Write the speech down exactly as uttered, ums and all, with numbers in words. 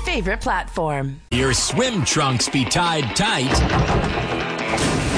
favorite platform. Your swim trunks be tied tight.